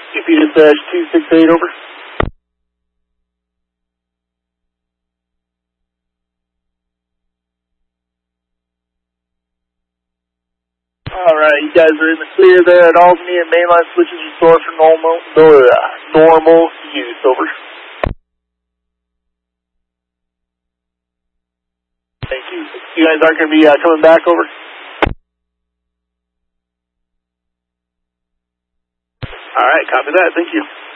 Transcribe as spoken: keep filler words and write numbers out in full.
U P dispatch two six eight, over. Alright, you guys are in the clear there at Albany, and mainline switches restored for normal, uh, normal use, over. Thank you. You guys aren't going to be uh, coming back, over? Alright, copy that. Thank you.